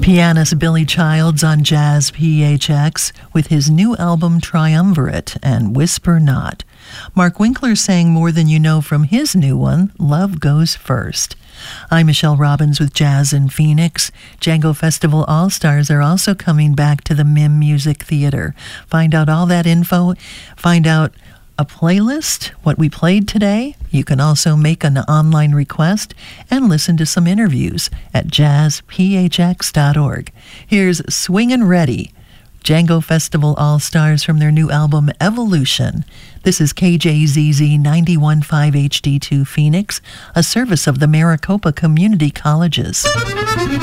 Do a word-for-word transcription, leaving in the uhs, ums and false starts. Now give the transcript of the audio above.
Pianist Billy Childs on Jazz P H X with his new album Triumvirate and Whisper Not. Mark Winkler sang More Than You Know from his new one, Love Goes First. I'm Michelle Robbins with Jazz in Phoenix. Django Festival All-Stars are also coming back to the M I M Music Theater. Find out all that info. Find out a playlist, what we played today. You can also make an online request and listen to some interviews at jazz p h x dot org. Here's Swingin' Ready, Django Festival All-Stars from their new album Evolution. This is K J Z Z ninety-one point five H D two Phoenix, a service of the Maricopa Community Colleges.